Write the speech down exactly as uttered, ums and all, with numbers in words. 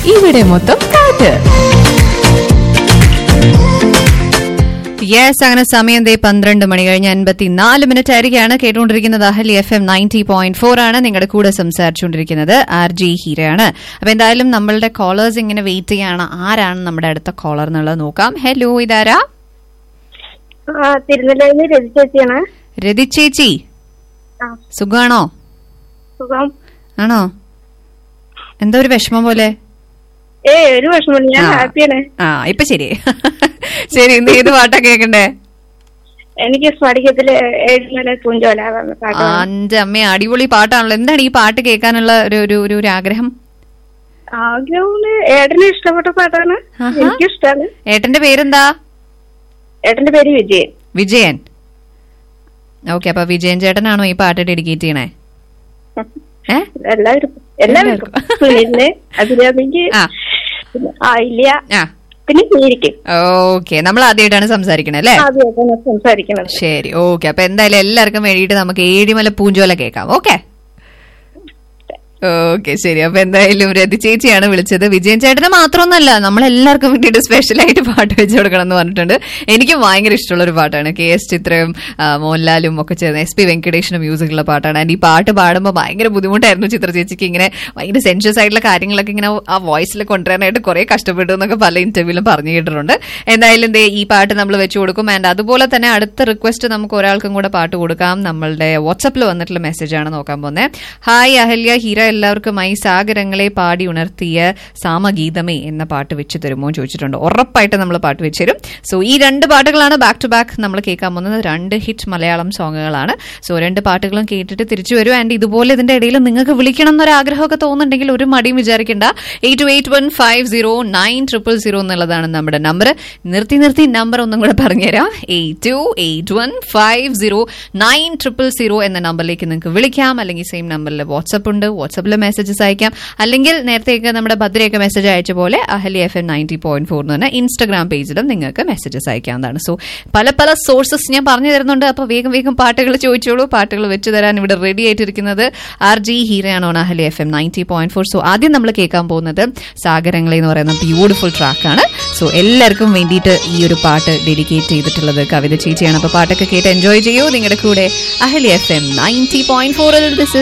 ഇവിടെ മൊത്തം പാട്ട്. യെസ്, അങ്ങനെ സമയം ദേ പന്ത്രണ്ട് മണി കഴിഞ്ഞ് അൻപത്തിനാല് മിനിറ്റ് ആയിരിക്കാണ്. കേട്ടുകൊണ്ടിരിക്കുന്നത് അഹലി F M ninety point four ആണ്. നിങ്ങളുടെ കൂടെ സംസാരിച്ചുകൊണ്ടിരിക്കുന്നത് ആർ ജി ഹീരയാണ്. അപ്പൊ എന്തായാലും നമ്മളുടെ കോളേഴ്സ് ഇങ്ങനെ വെയിറ്റ് ചെയ്യാണ്. ആരാണ് നമ്മുടെ അടുത്ത കോളർ എന്നുള്ളത് നോക്കാം. ഹലോ, ഇതാരാ? രതി ചേച്ചി, സുഖാണോ? ആണോ? എന്താ ഒരു വിഷമം പോലെ? ഏ ഒരു വിഷമമില്ല, ഞാൻ ഹാപ്പിയാണ്. ആ, ഇപ്പൊ ശരി. ശരി, ഇന്ന് ഏത് പാട്ടാ കേക്കണ്ടേ? എനിക്ക് സ്ഫടികത്തില് ഏഴുമല പൂഞ്ചോല പാട്ട്. അഞ്ച് അമ്മ, അടിപൊളി പാട്ടാണല്ലോ. എന്താണ് ഈ പാട്ട് കേൾക്കാനുള്ള ഒരു ഒരു ഒരു ആഗ്രഹം? ആഗ്രഹം ഏട്ടന് ഇഷ്ടപ്പെട്ട പാട്ടാണ്, എനിക്ക് ഇഷ്ടമാണ്. ഏട്ടന്റെ പേരെന്താ? ഏട്ടന്റെ പേര് വിജയൻ. വിജയൻ, ഓക്കെ. അപ്പൊ വിജയൻ ചേട്ടനാണോ ഈ പാട്ട് ഡെഡിക്കേറ്റ് ചെയ്യണേ? എല്ലാവർക്കും എല്ലാവർക്കും സുനിലിന്, അഭിരാമിക്ക്, ഇല്ല പിന്നെ ശരിക്കും. ഓക്കെ, നമ്മൾ ആദ്യമായിട്ടാണ് സംസാരിക്കണേ അല്ലേ? ആദ്യമായിട്ടാണ് സംസാരിക്കണത്. ശരി, ഓക്കെ. അപ്പൊ എന്തായാലും എല്ലാവർക്കും വേണ്ടിയിട്ട് നമുക്ക് ഏഴിമല പൂഞ്ചോല കേൾക്കാം. ഓക്കെ ഓക്കെ ശരി. അപ്പൊ എന്തായാലും രതി ചേച്ചിയാണ് വിളിച്ചത്. വിജയൻ ചേട്ടന് മാത്രമൊന്നല്ല, നമ്മളെല്ലാവർക്കും വേണ്ടിയിട്ട് സ്പെഷ്യലായിട്ട് പാട്ട് വെച്ച് കൊടുക്കണം എന്ന് പറഞ്ഞിട്ടുണ്ട്. എനിക്ക് ഭയങ്കര ഇഷ്ടമുള്ള ഒരു പാട്ടാണ്. കെ എസ് ചിത്രയും മോഹൻലാലും ഒക്കെ ചേർന്ന് എസ് പി വെങ്കടേഷിന്റെ മ്യൂസിക്കുള്ള പാട്ടാണ്. ആൻഡ് ഈ പാട്ട് പാടുമ്പോൾ ഭയങ്കര ബുദ്ധിമുട്ടായിരുന്നു ചിത്ര ചേച്ചിക്ക്. ഇങ്ങനെ ഭയങ്കര സെൻഷ്യസ് ആയിട്ടുള്ള കാര്യങ്ങളൊക്കെ ഇങ്ങനെ ആ വോയിസിൽ കൊണ്ടുവരാനായിട്ട് കുറെ കഷ്ടപ്പെട്ടു എന്നൊക്കെ പല ഇന്റർവ്യൂലും പറഞ്ഞു കേട്ടിട്ടുണ്ട്. എന്തായാലും ദേ ഈ പാട്ട് നമ്മൾ വെച്ച് കൊടുക്കും. ആൻഡ് അതുപോലെ തന്നെ അടുത്ത റിക്വസ്റ്റ് നമുക്ക് ഒരാൾക്കും കൂടെ പാട്ട് കൊടുക്കാം. നമ്മളുടെ വാട്സപ്പിൽ വന്നിട്ടുള്ള മെസ്സേജാണ് നോക്കാൻ പോകുന്നത്. ഹായ് അഹല്യ, ഹീര എല്ലാവർക്കും ഈ സാഗരങ്ങളെ പാടി ഉണർത്തിയ സാമഗീതമേ എന്ന പാട്ട് വെച്ച് തരുമോ ചോദിച്ചിട്ടുണ്ട്. ഉറപ്പായിട്ട് നമ്മൾ പാട്ട് വെച്ച് തരും. സോ ഈ രണ്ട് പാട്ടുകളാണ് ബാക്ക് ടു ബാക്ക് നമ്മൾ കേൾക്കാൻ പോകുന്നത്. രണ്ട് ഹിറ്റ് മലയാളം സോങ്ങുകളാണ്. സോ രണ്ട് പാട്ടുകളും കേട്ടിട്ട് തിരിച്ചു വരും. ആൻഡ് ഇതുപോലെ ഇതിന്റെ ഇടയിൽ നിങ്ങൾക്ക് വിളിക്കണം എന്നൊരാഗ്രഹമൊക്കെ തോന്നുന്നുണ്ടെങ്കിൽ ഒരു മടിയും വിചാരിക്കേണ്ട. Eight to eight one five zero nine triple zero എന്നുള്ളതാണ് നമ്മുടെ നമ്പർ. നിർത്തി നിർത്തി നമ്പർ ഒന്നും കൂടെ പറഞ്ഞുതരാം. Eight to eight one five zero nine triple zero എന്ന നമ്പറിലേക്ക് നിങ്ങൾക്ക് വിളിക്കാം. അല്ലെങ്കിൽ സെയിം നമ്പറിൽ വാട്സ്ആപ്പ് ഉണ്ട്, വാട്സ്ആപ്പിൽ മെസ്സേജസ് അയക്കാം. അല്ലെങ്കിൽ നേരത്തെയൊക്കെ നമ്മുടെ ഭദ്രയൊക്കെ മെസ്സേജ് അയച്ച പോലെ അഹലി F M ninety point four എന്ന് പറഞ്ഞ ഇൻസ്റ്റാഗ്രാം പേജിലും നിങ്ങൾക്ക് മെസ്സേജസ് അയക്കാവുന്നതാണ്. സോ പല പല സോഴ്സസ് ഞാൻ പറഞ്ഞു തരുന്നുണ്ട്. അപ്പോൾ വേഗം വേഗം പാട്ടുകൾ ചോദിച്ചോളൂ. പാട്ടുകൾ വെച്ച് തരാൻ ഇവിടെ ready ആയിട്ടിരിക്കുന്നത് R G ഹീരയാണോ അഹലി F M ninety point four. So ആദ്യം നമ്മൾ കേൾക്കാൻ പോകുന്നത് സാഗരങ്ങളെ എന്ന് പറയുന്ന ബ്യൂട്ടിഫുൾ ട്രാക്കാണ്. സോ എല്ലാവർക്കും വേണ്ടിയിട്ട് ഈ ഒരു പാട്ട് ഡെഡിക്കേറ്റ് ചെയ്തിട്ടുള്ളത് കവിത ചേച്ചിയാണ്. അപ്പോൾ പാട്ടൊക്കെ കേട്ട് എൻജോയ് ചെയ്യൂ. നിങ്ങളുടെ കൂടെ അഹലി എഫ് എം നയൻറ്റി പോയിന്റ് ഫോറിൽ ദിസ്